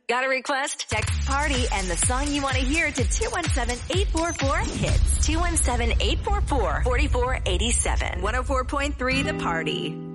Got a request? Text Party and the song you want to hear to 217-844-HITS. 217-844-4487. 104.3 The Party.